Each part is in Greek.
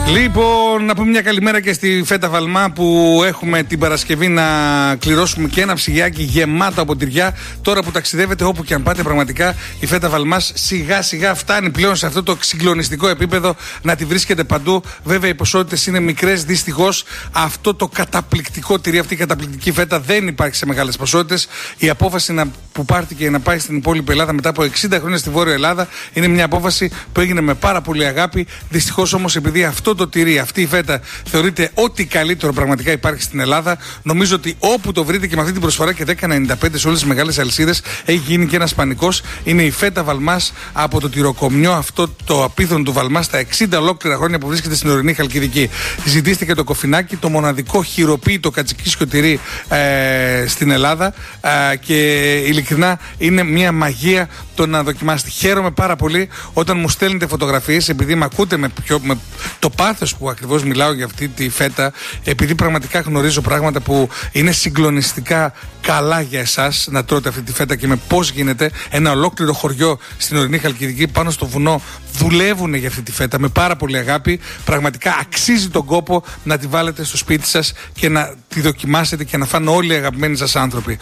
Λοιπόν, να πούμε μια καλημέρα και στη Φέτα Βαλμά που έχουμε την Παρασκευή να κληρώσουμε και ένα ψυγιάκι γεμάτο από τυριά. Τώρα που ταξιδεύετε όπου και αν πάτε, πραγματικά η Φέτα Βαλμάς σιγά σιγά φτάνει πλέον σε αυτό το συγκλονιστικό επίπεδο να τη βρίσκετε παντού. Βέβαια οι ποσότητες είναι μικρές, δυστυχώς. Αυτό το καταπληκτικό τυρί, αυτή η καταπληκτική φέτα δεν υπάρχει σε μεγάλες ποσότητες. Η απόφαση που πάρθηκε να πάει στην υπόλοιπη Ελλάδα μετά από 60 χρόνια στη Βόρεια Ελλάδα είναι μια απόφαση που έγινε με πάρα πολύ αγάπη. Δυστυχώς όμως, επειδή αυτό το τυρί, αυτή η φέτα θεωρείται ό,τι καλύτερο πραγματικά υπάρχει στην Ελλάδα, νομίζω ότι όπου το βρείτε και με αυτή την προσφορά και 10,95 σε όλες τις μεγάλες αλυσίδες, έχει γίνει και ένας πανικός. Είναι η Φέτα Βαλμάς από το τυροκομιό αυτό το απίθανο του Βαλμάς, στα 60 ολόκληρα χρόνια που βρίσκεται στην ορεινή Χαλκιδική. Ζητήστε και το κοφινάκι, το μοναδικό χειροποίητο κατσικίσιο τυρί στην Ελλάδα και ειλικρινά είναι μια μαγεία το να δοκιμάσετε. Χαίρομαι πάρα πολύ όταν μου στέλνετε φωτογραφίες, επειδή με ακούτε με το πάθος που ακριβώς μιλάω για αυτή τη φέτα, επειδή πραγματικά γνωρίζω πράγματα που είναι συγκλονιστικά καλά για εσάς να τρώτε αυτή τη φέτα και με πώς γίνεται. Ένα ολόκληρο χωριό στην ορεινή Χαλκιδική πάνω στο βουνό δουλεύουν για αυτή τη φέτα με πάρα πολύ αγάπη. Πραγματικά αξίζει τον κόπο να τη βάλετε στο σπίτι σας και να τη δοκιμάσετε και να φάνε όλοι οι αγαπημένοι σας άνθρωποι.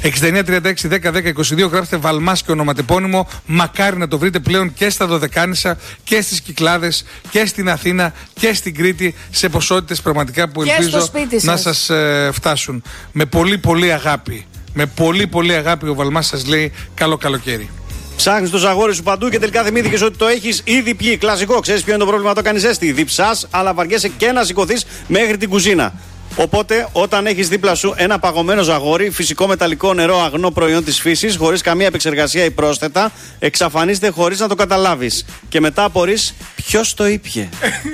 6936101022 γράψτε Βαλμάς και ονοματεπώνυμο. Μακάρι να το βρείτε πλέον και στα Δωδεκάνησα και στις Κυκλάδες και στην Αθήνα και στην Κρήτη σε ποσότητες πραγματικά που ελπίζω να σας φτάσουν. Με πολύ πολύ αγάπη. Με πολύ πολύ αγάπη ο Βαλμάς σας λέει καλό καλοκαίρι. Ψάχνεις το ζαγόρι σου παντού και τελικά θυμήθηκες ότι το έχεις ήδη πιει. Κλασικό, ξέρεις ποιο είναι το πρόβλημα, το κάνεις ζέστη. Διψάς, αλλά βαριέσαι και να σηκωθείς μέχρι την κουζίνα. Οπότε, όταν έχεις δίπλα σου ένα παγωμένο ζαγόρι, φυσικό μεταλλικό νερό αγνό προϊόν της φύσης, χωρίς καμία επεξεργασία ή πρόσθετα, εξαφανίζεται χωρίς να το καταλάβεις. Και μετά απορείς ποιος το ήπιε.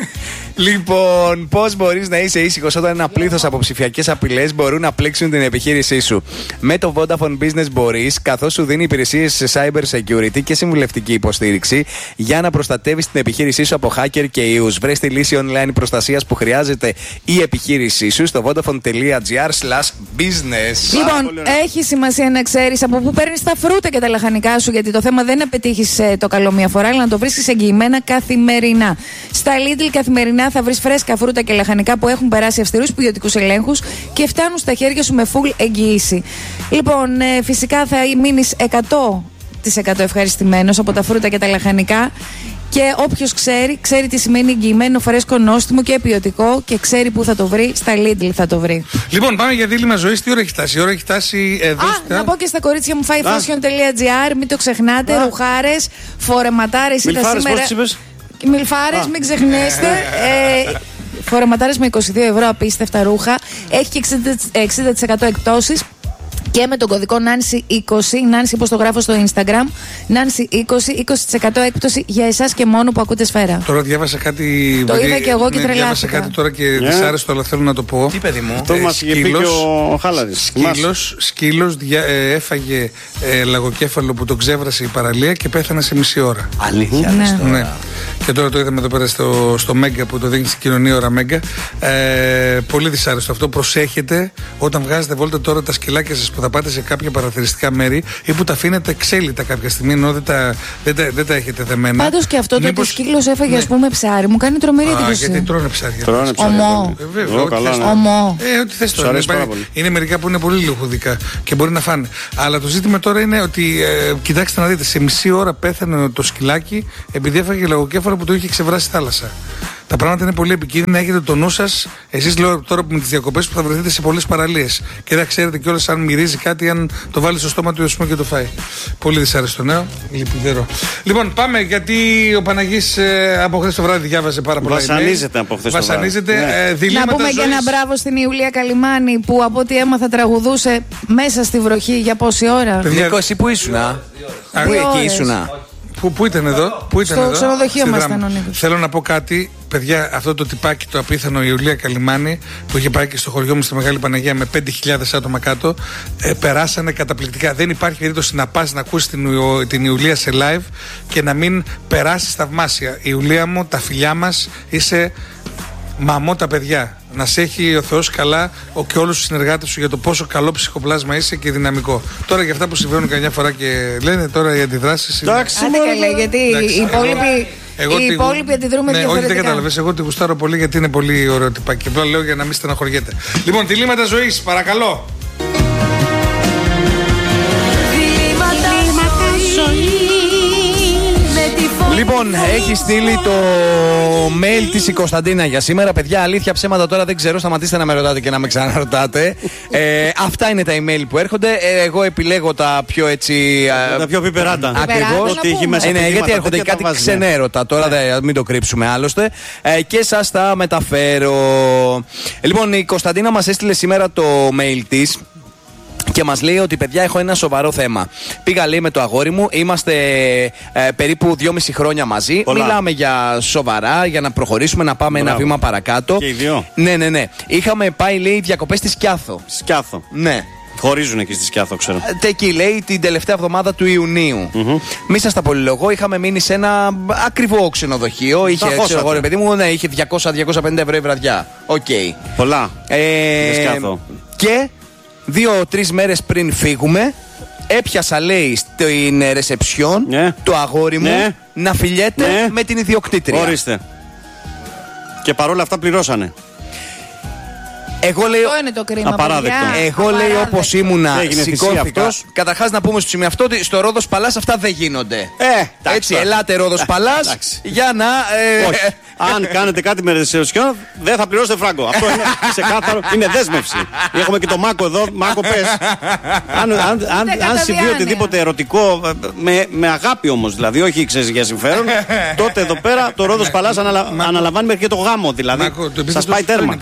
Λοιπόν, πώς μπορείς να είσαι ήσυχος όταν ένα πλήθος από ψηφιακές απειλές μπορούν να πλήξουν την επιχείρησή σου? Με το Vodafone Business μπορείς, καθώς σου δίνει υπηρεσίες σε cyber security και συμβουλευτική υποστήριξη για να προστατεύεις την επιχείρησή σου από hacker και ιούς. Βρες τη λύση online προστασίας που χρειάζεται η επιχείρησή σου στο vodafone.gr/business. Λοιπόν, έχει σημασία να ξέρεις από πού παίρνεις τα φρούτα και τα λαχανικά σου, γιατί το θέμα δεν είναι να πετύχεις το καλό μία φορά, αλλά να το βρίσκεις εγγυημένα καθημερινά. Στα Lidl καθημερινά θα βρεις φρέσκα φρούτα και λαχανικά που έχουν περάσει αυστηρούς ποιοτικούς ελέγχους και φτάνουν στα χέρια σου με full εγγύηση. Λοιπόν, φυσικά θα μείνεις 100% ευχαριστημένος από τα φρούτα και τα λαχανικά. Και όποιος ξέρει τι σημαίνει εγγυημένο, φρέσκο, νόστιμο και ποιοτικό και ξέρει πού θα το βρει, στα Lidl θα το βρει. Λοιπόν, πάμε για δίλημμα ζωής. Τι ώρα έχει φτάσει? Η ώρα έχει φτάσει εδώ. Να πω και στα κορίτσια μου, fivefashion.gr, μην το ξεχνάτε. Ρουχάρες, φορεματάρες. Μιλφάρες, μην ξεχνέστε. Φορεματάρες με 22 ευρώ, απίστευτα ρούχα. Έχει και 60% εκπτώσεις. Και με τον κωδικό Nancy20, Nancy όπως το γράφω στο Instagram, Nancy20, 20% έκπτωση για εσάς και μόνο που ακούτε Σφαίρα. Τώρα διάβασα κάτι. Το είδα και εγώ και τρελάθηκα. Διάβασα κάτι τώρα και δυσάρεστο, αλλά θέλω να το πω. Τι παιδί μου? Αυτό μας είχε πει και ο Χάλαρης. Σκύλος έφαγε λαγοκέφαλο που τον ξέβρασε η παραλία και πέθανε σε μισή ώρα. Αλήθεια? Ναι. Και τώρα το είδαμε εδώ πέρα στο Μέγκα που το δίνει στην κοινωνία ώρα Μέγκα. Πολύ δυσάρεστο αυτό. Προσέχετε όταν βγάζετε βόλτα τώρα τα σκυλάκια σας που θα πάτε σε κάποια παραθεριστικά μέρη ή που τα αφήνετε εξέλιτα κάποια στιγμή, ενώ δεν τα έχετε δεμένα. Πάντως και αυτό το ότι σκύλος έφαγε, ας πούμε, ψάρι μου κάνει τρομερή εντύπωση. Γιατί τρώνε ψάρια. Ομό. Ομό. Ό,τι θες τώρα. Είναι μερικά που είναι πολύ λιχουδικά και μπορεί να φάνε. Αλλά το ζήτημα τώρα είναι ότι κοιτάξτε να δείτε, σε μισή ώρα πέθανε το σκυλάκι επειδή έφαγε λαγοκέφαλο που το είχε ξεβράσει η θάλασσα. Τα πράγματα είναι πολύ επικίνδυνα. Έχετε το νου σας. Εσείς λέω τώρα με τις διακοπές που θα βρεθείτε σε πολλές παραλίες. Και δεν ξέρετε κιόλας αν μυρίζει κάτι, αν το βάλει στο στόμα του και το φάει. Πολύ δυσάρεστο νέο. Λυπητερό. Λοιπόν, πάμε γιατί ο Παναγής από χθες το βράδυ διάβαζε πάρα πολλά. Βασανίζεται από χθες το βράδυ. Να πούμε και ένα μπράβο στην Ιουλία Καλιμάνη που από ό,τι έμαθα τραγουδούσε μέσα στη βροχή για πόση ώρα. Νίκο, εσύ που ήσουνα? Πού εκεί ήσουνα? Πού ήταν εδώ? Στο ξενοδοχείο μας ήταν ο Νίκος. Θέλω να πω κάτι, παιδιά, αυτό το τυπάκι το απίθανο, η Ιουλία Καλιμάνη, που είχε πάει και στο χωριό μου στη Μεγάλη Παναγία με 5.000 άτομα κάτω, περάσανε καταπληκτικά. Δεν υπάρχει περίπτωση να πας να ακούσεις την Ιουλία σε live και να μην περάσεις θαυμάσια. Η Ιουλία μου, τα φιλιά μας, είσαι μαμώ τα παιδιά. Να σε έχει ο Θεός καλά και όλους τους συνεργάτες σου για το πόσο καλό ψυχοπλάσμα είσαι και δυναμικό. Τώρα για αυτά που συμβαίνουν καμιά φορά και λένε τώρα οι αντιδράσεις. Εντάξει, καλά, γιατί οι υπόλοιποι Οι υπόλοιποι αντιδρούμε διαφορετικά. Όχι, δεν κατάλαβες. Εγώ τη γουστάρω πολύ γιατί είναι πολύ ωραίο τυπάκι. Και απλά λέω για να μην στεναχωριέται. Λοιπόν, διλήμματα ζωής, παρακαλώ. Λοιπόν, έχει στείλει το mail της η Κωνσταντίνα για σήμερα. Παιδιά, αλήθεια ψέματα τώρα δεν ξέρω. Σταματήστε να με ρωτάτε και να με ξαναρωτάτε. Αυτά είναι τα email που έρχονται. Εγώ επιλέγω τα πιο έτσι. Τα πιο πιπεράτα. Ακριβώς. Ναι, γιατί έρχονται και κάτι ξενέρωτα. Τώρα μην το κρύψουμε άλλωστε. Και σας τα μεταφέρω. Λοιπόν, η Κωνσταντίνα μας έστειλε σήμερα το mail της. Και μας λέει ότι παιδιά έχω ένα σοβαρό θέμα. Πήγα λέει με το αγόρι μου, είμαστε περίπου 2,5 χρόνια μαζί. Πολλά. Μιλάμε για σοβαρά, για να προχωρήσουμε, να πάμε ένα βήμα παρακάτω. Και οι δύο. Ναι. Είχαμε πάει λέει διακοπές στη Σκιάθο. Σκιάθο. Ναι. Χωρίζουν εκεί στη Σκιάθο, ξέρω. Εκεί λέει την τελευταία εβδομάδα του Ιουνίου. Μη σας τα πολυλογώ, είχαμε μείνει σε ένα ακριβό ξενοδοχείο. Είχε, ξέρω εγώ, ρε παιδί μου, ναι, είχε 200-250 ευρώ η βραδιά. Οκ. Πολλά. Σκιάθο. Και 2-3 μέρες πριν φύγουμε, έπιασα λέει στην ρεσεψιόν το αγόρι μου να φιλιέται με την ιδιοκτήτρια. Ορίστε. Και παρόλα αυτά πληρώσανε. Εγώ λέει. Αυτό είναι το κρίμα. Απαράδεκτο. Εγώ λέει όπως ήμουνα, σηκώθηκα. αυτός. Καταρχάς να πούμε στο σημείο αυτό ότι στο Ρόδος Παλάς αυτά δεν γίνονται. Έτσι, ελάτε Ρόδος Παλάς για να. Όχι. Αν κάνετε κάτι με ρεσεψιόν, δεν θα πληρώσετε φράγκο. Αυτό είναι ξεκάθαρο, είναι δέσμευση. Έχουμε και το Μάκο εδώ. Μάκο, πες. Αν συμβεί οτιδήποτε ερωτικό, με αγάπη όμως, δηλαδή, όχι ξέρεις για συμφέρον, τότε εδώ πέρα το Ρόδος Παλάς αναλαμβάνει μέχρι και το γάμο. Δηλαδή, σας πάει τέρμα.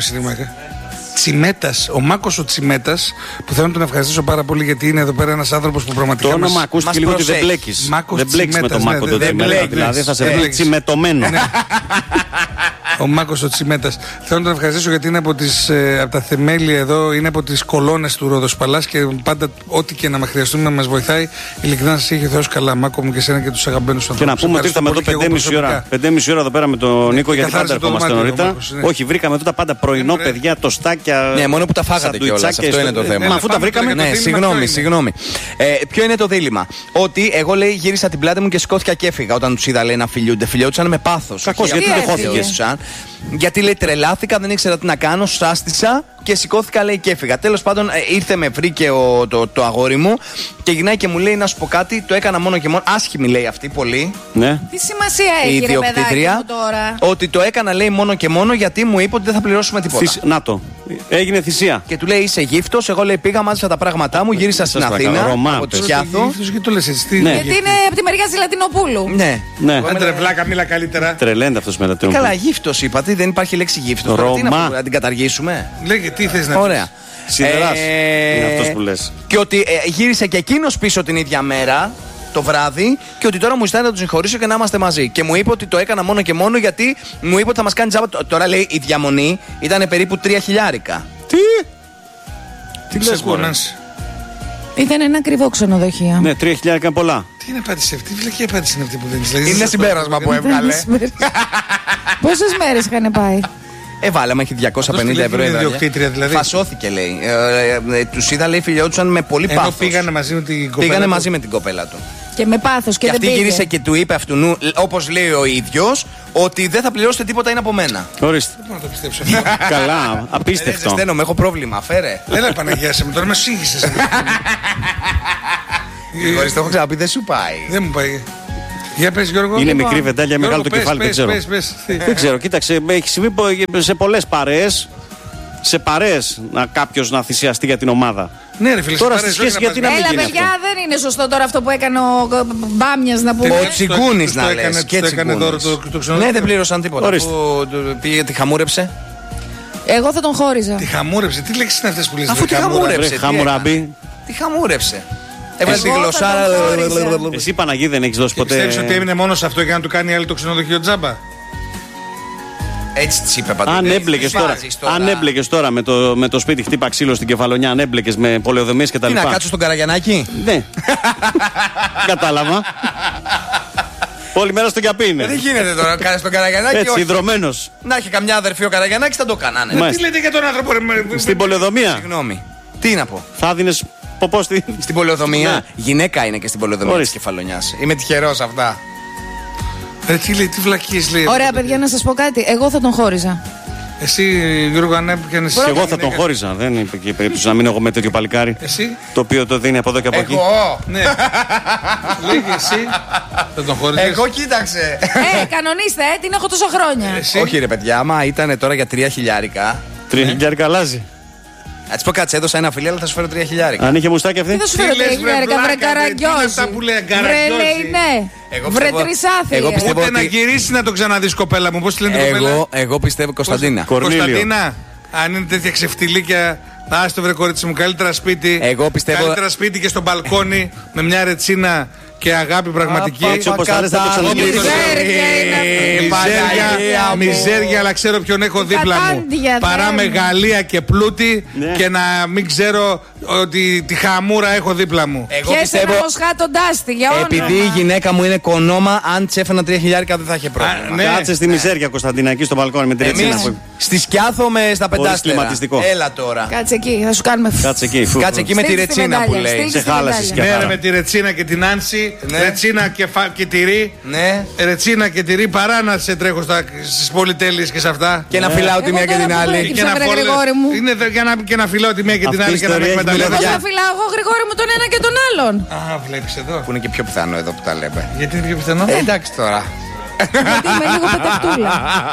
Τσιμέτας, ο Μάκος ο Τσιμέτας, που θέλω να τον ευχαριστήσω πάρα πολύ γιατί είναι εδώ πέρα ένας άνθρωπος που πραγματικά. Το όνομα ακούστηκε λίγο ότι δεν μπλέκεις. Δεν μπλέκεις με τον Μάκο τον Τσιμέτα. Δηλαδή θα σε βρει τσιμετωμένο. Ο Μάκος ο Τσιμέτας. Θέλω να τον ευχαριστήσω γιατί είναι από τα θεμέλια εδώ, είναι από τις κολόνες του Ρόδος Παλάς και πάντα ό,τι και να με χρειαστούμε να μας βοηθάει. Ειλικρινά να σας είχε Θεός καλά, Μάκο μου και εσένα και τους αγαπημένους ανθρώπους. Και να πούμε ότι ήρθαμε εδώ 5,5 ώρα. 5,5 ώρα εδώ πέρα με τον Νίκο γιατί πάντα ερχόμαστε νωρίτερα. Όχι, βρήκαμε εδώ τα πάντα πρωινό, παιδιά, τοστάκια. Ναι, μόνο που τα φάγατε κιόλας. Αυτό είναι το θέμα. Μα αφού τα βρήκαμε. Ναι, συγγνώμη. Ποιο είναι το δίλημμα? Ότι εγώ λέει γύρισα την πλάτη μου και σηκώθηκα και έφυγα όταν τους είδα λέει να φιλιούνται. Φιλιόντουσαν με πάθος. Κακώς, γιατί δεν χώθηκε. Γιατί λέει τρελάθηκα, δεν ήξερα τι να κάνω, σάστησα και σηκώθηκα λέει και έφυγα. Τέλος πάντων ήρθε με βρήκε το αγόρι μου και γυρνάει και μου λέει να σου πω κάτι, το έκανα μόνο και μόνο. Άσχημη λέει αυτή πολύ. Ναι. Τι σημασία έχει η ιδιοκτήτρια τώρα? Ότι το έκανα λέει μόνο και μόνο γιατί μου είπε ότι δεν θα πληρώσουμε τίποτα. Να το. Έγινε θυσία. Και του λέει είσαι γύφτος, εγώ λέει πήγα, μάζεψα τα πράγματά μου, γύρισα στην Αθήνα από τη Σκιάθο. Γιατί το λες έτσι? Γιατί είναι από τη μεριά της Λατινοπούλου. Ναι. Άντε ρε βλάκα, μίλα καλύτερα. Τρελαίνεται αυτός με Λατινοπούλου. Καλά, γύφτος είπατε, δεν υπάρχει λέξη γύφτος. Ρωμά. Να την καταργήσουμε. Λέγε, τι θες να πεις? Ωραία. Σιδεράς είναι αυτός που λες. Και ότι γύρισε και εκείνος πίσω την ίδια μέρα το βράδυ και ότι τώρα μου ζητάει να τον συγχωρήσω και να είμαστε μαζί. Και μου είπε ότι το έκανα μόνο και μόνο γιατί μου είπε ότι θα μας κάνει τζάμπα. Τώρα λέει η διαμονή ήταν περίπου 3.000. Τι λες, μωρέ? Ήταν ένα ακριβό ξενοδοχείο. Ναι, 3.000 είναι πολλά. Τι είναι απάντηση αυτή, τι απάντηση είναι αυτή που δεν Είναι συμπέρασμα που έβγαλε. Πόσες μέρες είχαν πάει? Βάλαμε, έχει 250 ευρώ. Δηλαδή. Φασώθηκε λέει. Τους είδα λέει φιλιόντουσαν με πολύ πάθος. Ενώ πήγανε μαζί με την κοπέλα. Πήγανε μαζί με την κοπέλα του. Και με πάθος και δεν αυτή πήγε. γύρισε και του είπε αυτού, όπως λέει ο ίδιος, ότι δεν θα πληρώσετε τίποτα, είναι από μένα. Ορίστε. Δεν μπορώ να το πιστέψω. Καλά, απίστευτο. Ζεσταίνομαι, έχω πρόβλημα, φέρε. Έλα Παναγία σε με, τώρα με σύγχυσες. Χωρίς το έχω ξαναπεί, δεν σου πάει. Δεν μου πάει. Για πες Γιώργο. Είναι μικρή βεντάλια, μεγάλο το κεφάλι, δεν ξέρω. Δεν ξέρω, κοίταξε, έχει συμβεί σε πολλές παρέες. Σε παρέες κάποιος να θυσιαστεί για την ομάδα. Ναι, ρε φίλε, τώρα στη σχέση γιατί να μην γίνει αυτό? Έλα, παιδιά, δεν είναι σωστό τώρα αυτό που έκανε ο Μπάμιας να πούμε. Ο Τσιγκούνης να λες. Και Τσιγκούνης. Ναι, δεν πλήρωσαν τίποτα. Πήγε, τη χαμούρεψε. Εγώ θα τον χώριζα. Τη χαμούρεψε, τι λέξεις είναι αυτές που λες? Αφού τη χαμούρεψε. Χαμουραμπή. Τη χαμούρεψε. Έβαλε τη γλωσσάρα. Εσύ Παναγί δεν έχεις δώσει ποτέ? Πιστεύεις ότι έμεινε μόνος αυτό για να του κάνει άλλη το ξενοδοχείο τζάμπα? Έτσι της είπε παντού. Αν έμπλεκες τώρα με το σπίτι χτύπα ξύλο στην Κεφαλονιά, αν έμπλεκες με πολεοδομίες και τα λοιπά. Τι να κάτσω στον Καραγιαννάκη? Ναι. Κατάλαβα. Όλη μέρα στο κιαπί είναι. Δεν γίνεται τώρα να στον Καραγιαννάκη. Έτσι, ιδρωμένος. Να έχει καμιά αδερφή ο Καραγιαννάκης θα το κάνανε. Τι λέτε για τον άνθρωπο, ρε? Στην πολεοδομία. Συγγνώμη. Τι να πω? Θα δίνεις ποπό στην πολεοδομία. Γυναίκα είναι και στην πολεοδομία της Κεφαλονιάς. Είμαι τυχερός αυτά. Τι λέει, τι βλακίες λέει. Ωραία, παιδιά, να σας πω κάτι. Εγώ θα τον χώριζα. Εσύ, Γιώργο, αν έπαιρνες. Και εγώ θα τον χώριζα. Δεν είπε και περίπτωση να μείνω εγώ με τέτοιο παλικάρι. Εσύ. Το οποίο το δίνει από εδώ και από εκεί. Εγώ. Ναι. Λέγε εσύ. Θα τον χώριζες. Εγώ κοίταξε. Κανονίστε, την έχω τόσα χρόνια. Εσύ. Όχι, ρε παιδιά, άμα ήταν τώρα για 3 χιλιάρικα. 3 χιλιάρικα αλλάζει. Α τη πω κάτι, έδωσα ένα φιλί, αλλά θα σου φέρω 3 χιλιάρικα. Αν είχε μουστάκι αυτή. Τι θα σου φέρω 3 χιλιάρικα, βρε καραγκιόζη. Αυτά που λέει Βρε καραγκιόζη. λέει ναι. Βρε τρισάθλια. πιστεύω Ούτε να ότι- γυρίσει να τον ξαναδείς, κοπέλα μου. Πώς τη λένε την κοπέλα. Εγώ πιστεύω Κωνσταντίνα. Κωνσταντίνα, αν είναι τέτοια ξεφτιλίκια, άστο βρε κορίτσι μου, καλύτερα σπίτι. Εγώ πιστεύω- Καλύτερα σπίτι και στο μπαλκόνι με μια ρετσίνα και αγάπη πραγματική. Έτσι όπως θα λες θα το ξαναδείς. Μιζέρια, αλλά ξέρω ποιον έχω δίπλα μου. Κατάντια, Παρά Θεέ μου. μεγαλεία και πλούτη και να μην ξέρω ότι τη χαμούρα έχω δίπλα μου. Εγώ Πιέσε πιστεύω. ένα μοσχάτο ντάστη για όνομα. Επειδή η γυναίκα μου είναι κονόμα, αν τη έφερα 3 χιλιάρικα δεν θα είχε πρόβλημα. Ναι. Κάτσε στη μιζέρια, Κωνσταντίνα, εκεί στο μπαλκόνι με τη ρετσίνα. Εμείς στη σκιάθομαι στα πεντάστερα. κλιματιστικό. Έλα τώρα. Κάτσε εκεί, θα σου κάνουμε. Κάτσε εκεί. Κάτσε εκεί με τη Στείλτε τη ρετσίνα που μετάλλια, λέει. στείλτε Σε τη χάλασες μετάλλια. και Ναι, ρε, χαρά. με τη ρετσίνα και την Άνση. Ναι. Ρετσίνα και τυρί. Ναι. Ρετσίνα και τυρί παρά να σε τρέχω στις πολυτέλειες και σε αυτά. Και να φυλάω τη Εγώ μία και τώρα την που άλλη. προέκυψα, βρε Γρηγόρη μου. Είναι και να φυλάω τη μία και την Αυτή άλλη η και να με ιστορία έχει Πώς εκμεταλλεύω. θα φυλάω εγώ, Γρηγόρη μου, τον ένα και τον άλλον. Α, βλέπεις εδώ. Που είναι και πιο πιθανό εδώ που τα λέμε. Γιατί είναι πιο πιθανό. Εντάξει τώρα. Γιατί είμαι λίγο πετευτούλα.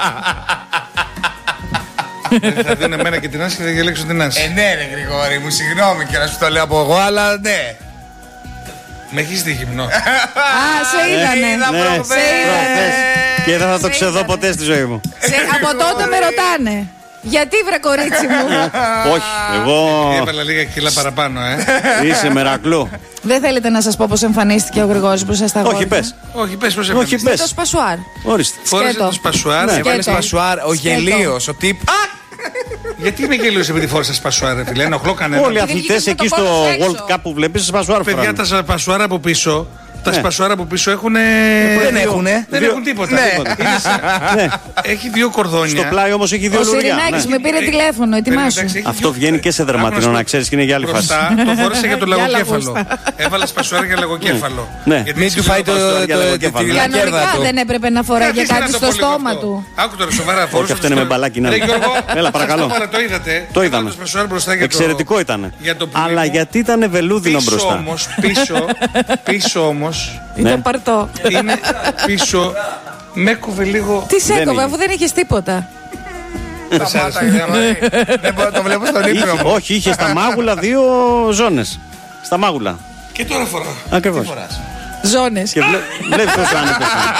Θα δίνω εμένα και την Άνση και θα διαλέξω την Άνση. Ναι, ρε Γρηγόρη μου, συγγνώμη και να σου το λέω από εγώ, αλλά ναι. Με έχεις δει γυμνό. Α, σε είδανε. Ναι, προχθές. Και δεν θα το ξεδώ ποτέ στη ζωή μου. Από τότε με ρωτάνε. Γιατί βρε κορίτσι μου. Όχι, εγώ. Έβαλα λίγα κιλά παραπάνω, Είσαι μερακλού. Δεν θέλετε να σας πω πώς εμφανίστηκε ο Γρηγόρης μπροστά στα αγόρια. Όχι, πες. Όχι, πες πως Όχι, έφερες. Το πες. σπασουάρ. Ορίστε. Φόρεσε Σκέτο. το σπασουάρ. Ναι. Έβαλε Σκέτο. σπασουάρ, ο Σκέτο. γελίος, ο τύπ. Γιατί είμαι γελίος επειδή φόρεσα σπασουάρ, ρε φίλε. Ενοχλώ κανέναν. Όλοι οι Γιατί αθλητές βγήκες με εκεί το στο πόδι έξω. World Cup που βλέπεις σπασουάρ Παιδιά, φοράνε. τα σπασουάρ από πίσω. Τα Ναι. σπασουάρ από πίσω έχουν. Δεν έχουνε. Δεν έχουν τίποτα. Ναι. Είναι σαν- Έχει δύο κορδόνια. Στο πλάι όμως έχει δύο Ο λουριά. Σιρινάκης Ναι. με πήρε τηλέφωνο, ετοιμάσου. Εντάξει, έχει Αυτό δύο- βγαίνει και σε δερματινό, Άκου να ξέρεις, και είναι για άλλη φάση. Μπροστά το φόρεσα για το Για λαγοκέφαλο. λαγούστα. Έβαλα σπασουάρ για λαγοκέφαλο. Ναι. Γιατί Μην έτσι του φάει λέω, για λαγοκέφαλο. τη Κανονικά λακέρδα του. δεν έπρεπε να φοράει και Αρχίστε κάτι να το στο πω λίγο στόμα αυτό. του. Άκου τώρα σοβαρά. φορούσα αυτό είναι το με μπαλάκι, να Ρε είναι. Γιώργο, Έλα, παρακαλώ. στο στόμα, το είδατε. Το Έβαλα είδαμε. το σπασουάρ μπροστά για το- Εξαιρετικό ήταν. για το πουλί Αλλά μου. γιατί ήταν βελούδινο Πίσω μπροστά. όμως, πίσω όμως, Ήταν παρτό. είναι πίσω, με έκοβε λίγο. Τι σε έκοβε είναι. αφού δεν είχε τίποτα. Σταμάτα, δεν μπορώ να το βλέπω στον ύπνο μου. Όχι, είχε στα μάγουλα δύο ζώνες. Στα μάγουλα. Και τώρα φοράω. Ακριβώς. Ζώνες. Και βλέπεις πόσο άνετος είναι.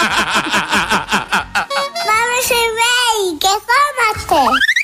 Πάμε σε βέη και χώμαστε.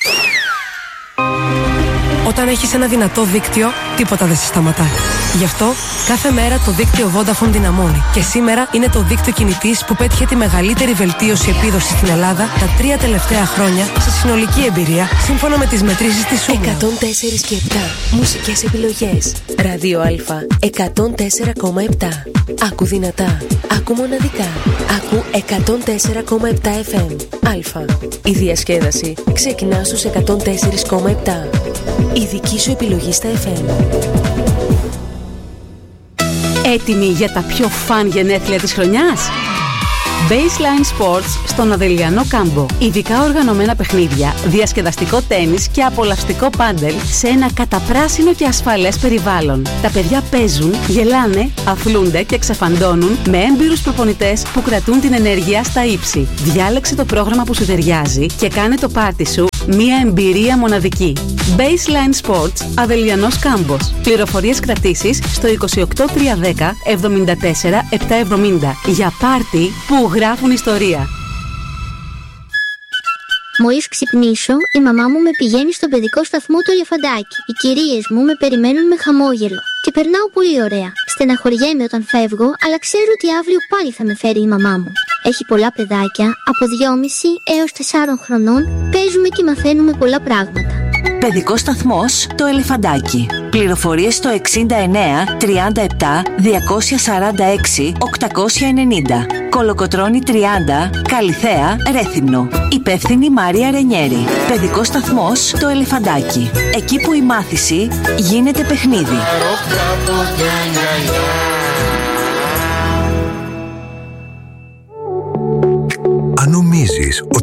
Όταν έχεις ένα δυνατό δίκτυο, τίποτα δεν σε σταματά. Γι' αυτό, κάθε μέρα το δίκτυο Vodafone δυναμώνει. Και σήμερα είναι το δίκτυο κινητής που πέτυχε τη μεγαλύτερη βελτίωση επίδοσης στην Ελλάδα τα 3 τελευταία χρόνια σε συνολική εμπειρία, σύμφωνα με τις μετρήσεις της Σούμνα. 104 και 7. Μουσικές επιλογές. Ράδιο Α 104,7. Άκου δυνατά. Άκου μοναδικά. Άκου 104,7 FM. Α. Η διασκέδαση ξεκινά στους 104,7. Η δική σου επιλογή στα FM. Έτοιμοι για τα πιο φαν γενέθλια της χρονιάς? Baseline Sports στον Αδελιανό Κάμπο. Ειδικά οργανωμένα παιχνίδια, διασκεδαστικό τένις και απολαυστικό πάντελ σε ένα καταπράσινο και ασφαλές περιβάλλον. Τα παιδιά παίζουν, γελάνε, αθλούνται και ξεφαντώνουν με έμπειρους προπονητές που κρατούν την ενέργεια στα ύψη. Διάλεξε το πρόγραμμα που σου ταιριάζει και κάνε το πάρτι σου μία εμπειρία μοναδική. Baseline Sports, Αδελιανός Κάμπος. Πληροφορίες κρατήσεις στο 28310 74 770 για πάρτι που γράφουν ιστορία. Μόλις ξυπνήσω, η μαμά μου με πηγαίνει στο παιδικό σταθμό του Ελεφαντάκι. Οι κυρίες μου με περιμένουν με χαμόγελο. Και περνάω πολύ ωραία. Στεναχωριέμαι όταν φεύγω, αλλά ξέρω ότι αύριο πάλι θα με φέρει η μαμά μου. Έχει πολλά παιδάκια, από 2,5 έως 4 χρονών, παίζουμε και μαθαίνουμε πολλά πράγματα. Παιδικός σταθμός Το Ελεφαντάκι. Πληροφορίες στο 69 37 246 890. Κολοκοτρώνη 30, Καλιθέα, Ρέθυμνο. Υπεύθυνη Μάρια Ρενιέρη. Παιδικός σταθμός Το Ελεφαντάκι. Εκεί που η μάθηση γίνεται παιχνίδι.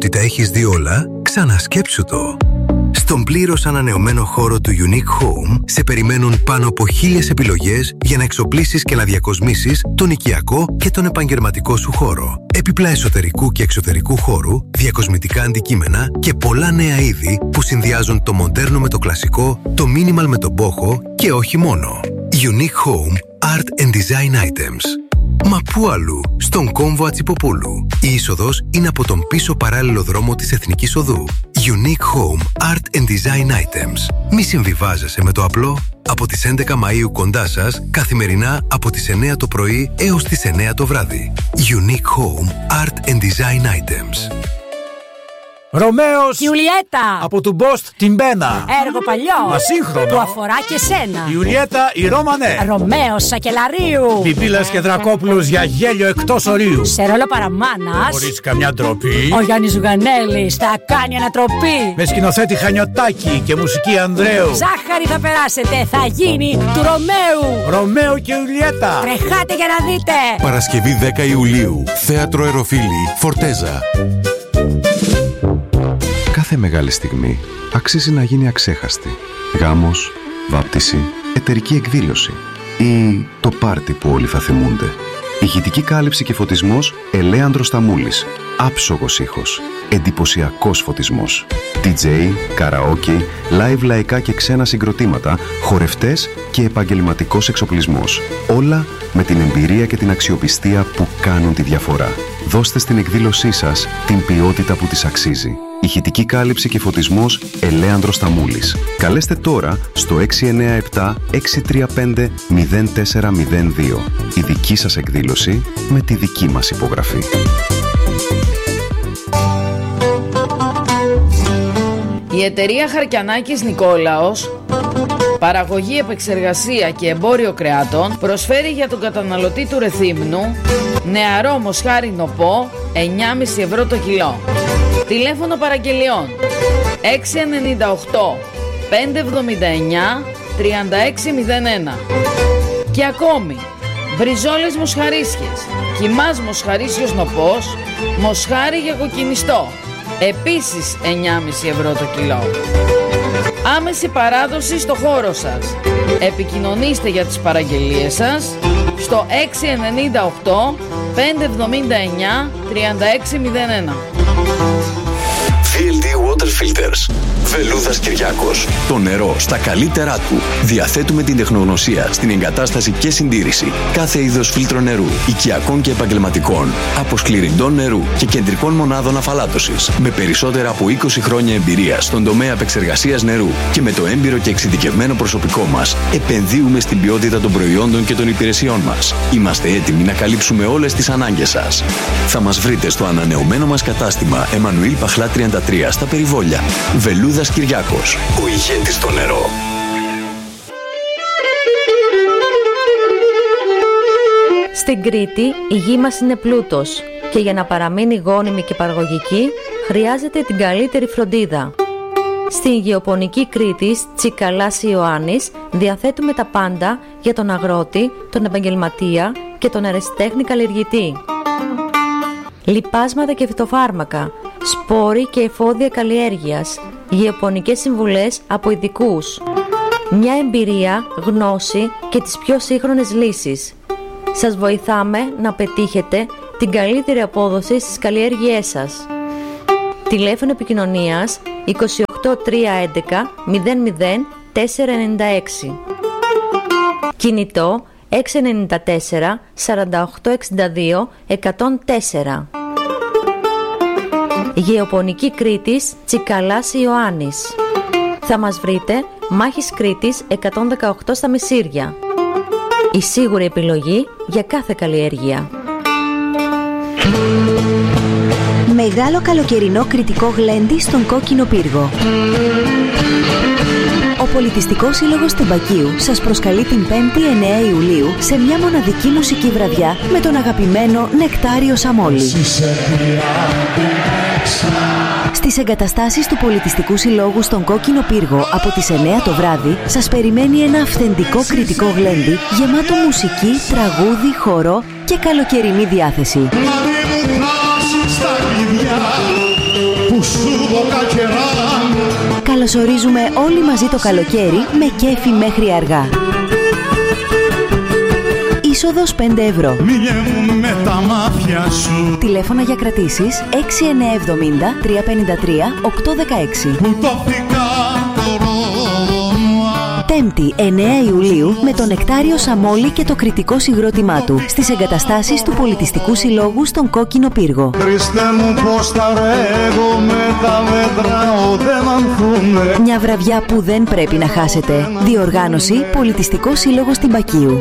ότι τα έχεις δει όλα? Ξανασκέψου το. Στον πλήρως ανανεωμένο χώρο του Unique Home σε περιμένουν πάνω από 1000 επιλογές για να εξοπλίσεις και να διακοσμήσεις τον οικιακό και τον επαγγελματικό σου χώρο. Έπιπλα εσωτερικού και εξωτερικού χώρου, διακοσμητικά αντικείμενα και πολλά νέα είδη που συνδυάζουν το μοντέρνο με το κλασικό, το minimal με το boho και όχι μόνο. Unique Home Art and Design Items. Μα πού αλλού? Στον κόμβο Ατσιποπούλου. Η είσοδος είναι από τον πίσω παράλληλο δρόμο της Εθνικής Οδού. Unique Home Art and Design Items. Μη συμβιβάζεσαι με το απλό. Από τις 11 Μαΐου κοντά σας, καθημερινά από τις 9 το πρωί έως τις 9 το βράδυ. Unique Home Art and Design Items. Ρωμαίος Ιουλιέτα από του Μπόστ την Μπένα. Έργο παλιό ασύγχρονο που αφορά και σένα. Ιουλιέτα η Ρώμανε. Ρωμαίος Σακελαρίου. Πιπίλας και Δρακόπουλος για γέλιο εκτός ορίου. Σε ρόλο παραμάνας. Χωρίς καμιά ντροπή. Ο Γιάννης Ζουγανέλης θα κάνει ανατροπή. Με σκηνοθέτη Χανιωτάκη και μουσική Ανδρέου. Ζάχαρη θα περάσετε, θα γίνει του Ρωμαίου. Ρωμαίο και Ιουλιέτα. Τρεχάτε για να δείτε. Παρασκευή 10 Ιουλίου. Θέατρο Εροφίλη, Φορτέζα. Κάθε μεγάλη στιγμή αξίζει να γίνει αξέχαστη. Γάμος, βάπτιση, εταιρική εκδήλωση ή το πάρτι που όλοι θα θυμούνται. Ηχητική κάλυψη και φωτισμός Ελέανδρος Σταμούλης. Άψογος ήχος. Εντυπωσιακός φωτισμός. DJ, καραόκι, live λαϊκά και ξένα συγκροτήματα, χορευτές και επαγγελματικός εξοπλισμός. Όλα με την εμπειρία και την αξιοπιστία που κάνουν τη διαφορά. Δώστε στην εκδήλωσή σας την ποιότητα που της αξίζει. Ηχητική κάλυψη και φωτισμός Ελέανδρος Σταμούλης. Καλέστε τώρα στο 697-635-0402. Η δική σας εκδήλωση με τη δική μας υπογραφή. Η εταιρεία Χαρκιανάκης Νικόλαος, παραγωγή, επεξεργασία και εμπόριο κρεάτων, προσφέρει για τον καταναλωτή του Ρεθύμνου νεαρό μοσχάρι νοπό 9,5 ευρώ το κιλό. Τηλέφωνο παραγγελιών 698 579 3601. Και ακόμη μπριζόλες μοσχαρίσιες, κιμάς μοσχαρίσιος νοπός, μοσχάρι για κοκκινιστό, επίσης 9,5 ευρώ το κιλό. Άμεση παράδοση στο χώρο σας. Επικοινωνήστε για τις παραγγελίες σας στο 698 579 3601. VLD Water Filters. Βελούδας Κυριάκος. Το νερό στα καλύτερά του. Διαθέτουμε την τεχνογνωσία στην εγκατάσταση και συντήρηση κάθε είδος φίλτρο νερού, οικιακών και επαγγελματικών, αποσκληρυντών νερού και κεντρικών μονάδων αφαλάτωσης. Με περισσότερα από 20 χρόνια εμπειρία στον τομέα επεξεργασίας νερού και με το έμπειρο και εξειδικευμένο προσωπικό μας, επενδύουμε στην ποιότητα των προϊόντων και των υπηρεσιών μας. Είμαστε έτοιμοι να καλύψουμε όλες τις ανάγκες σας. Θα μας βρείτε στο ανανεωμένο μας κατάστημα Εμμανουήλ Παχλά 33 στα Περιβόλια. Βελούδας Κυριάκος, ο ηγέτης στο νερό. Στην Κρήτη η γη μας είναι πλούτος και για να παραμείνει γόνιμη και παραγωγική χρειάζεται την καλύτερη φροντίδα. Στην γεωπονική Κρήτης Τσικαλάς Ιωάννης διαθέτουμε τα πάντα για τον αγρότη, τον επαγγελματία και τον ερασιτέχνη καλλιεργητή. Λιπάσματα και φυτοφάρμακα, σπόροι και εφόδια καλλιέργειας, γεωπονικές συμβουλές από ειδικούς. Μια εμπειρία, γνώση και τις πιο σύγχρονες λύσεις. Σας βοηθάμε να πετύχετε την καλύτερη απόδοση στις καλλιέργειές σας. Τηλέφωνο επικοινωνίας 28 311 00 496. Κινητό 694 48 62 104. Γεωπονική Κρήτης Τσικαλάς Ιωάννης. Θα μας βρείτε Μάχης Κρήτης 118 στα Μεσήρια. Η σίγουρη επιλογή για κάθε καλλιέργεια. Μεγάλο καλοκαιρινό κριτικό γλέντι στον Κόκκινο Πύργο. Ο Πολιτιστικός Σύλλογος Τεμπακίου σας προσκαλεί την 5η 9 Ιουλίου σε μια μοναδική μουσική βραδιά με τον αγαπημένο Νεκτάριο Σαμόλη. Στις εγκαταστάσεις του Πολιτιστικού Συλλόγου στον Κόκκινο Πύργο από τις 9 το βράδυ σας περιμένει ένα αυθεντικό κριτικό γλέντι γεμάτο μουσική, τραγούδι, χορό και καλοκαιρινή διάθεση. καλωσορίζουμε όλοι μαζί το καλοκαίρι με κέφι μέχρι αργά. Είσοδος 5 ευρώ. Με τα μάτια σου. Τηλέφωνα για κρατήσεις 6970 353 816. Που το φυκά Πέμπτη 9 Ιουλίου με τον Νεκτάριο Σαμόλη και το κριτικό συγκρότημά του στις εγκαταστάσεις του Πολιτιστικού Συλλόγου στον Κόκκινο Πύργο. Χριστέ μου πως τα ρέγω με τα μετράω δεν ανθούνε. Μια βραδιά που δεν πρέπει να χάσετε. Διοργάνωση Πολιτιστικό Σύλλογος Τυμπακίου.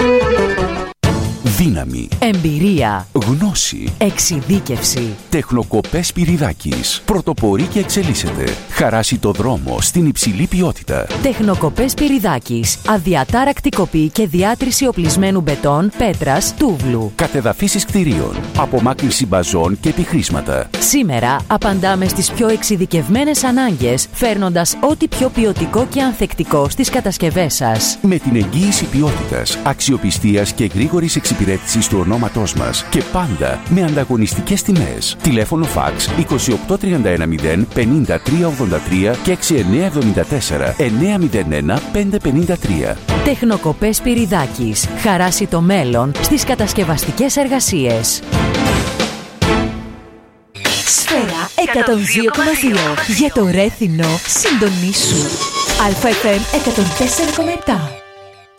Δύναμη, εμπειρία, γνώση, εξειδίκευση. Τεχνοκοπές Σπυριδάκης. Πρωτοπορεί και εξελίσσεται. Χαράσει το δρόμο στην υψηλή ποιότητα. Τεχνοκοπές Σπυριδάκης. Αδιατάρακτη κοπή και διάτρηση οπλισμένου μπετόν, πέτρας, τούβλου. Κατεδαφίσεις κτηρίων. Απομάκρυνση μπαζών και επιχρήσματα. Σήμερα απαντάμε στις πιο εξειδικευμένες ανάγκες, φέρνοντας ό,τι πιο ποιοτικό και ανθεκτικό στις κατασκευές σας. Με την εγγύηση ποιότητας, αξιοπιστίας και γρήγορης εξυπηρέτησης του ονόματός μας και πάντα με ανταγωνιστικές τιμές. Τηλέφωνο φαξ 28310 5383 και 6974 901 553. Τεχνοκοπές Σπυριδάκης. Χαράσει το μέλλον στις κατασκευαστικές εργασίες. Σφαίρα 102,2. Για το Ρέθινο συντονίσου. ΑΦΜ 104,7.